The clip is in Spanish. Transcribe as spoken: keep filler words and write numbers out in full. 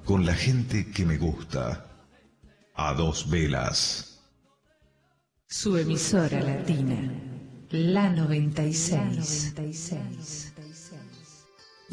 con la gente que me gusta. A dos velas. Su emisora latina, la noventa y seis.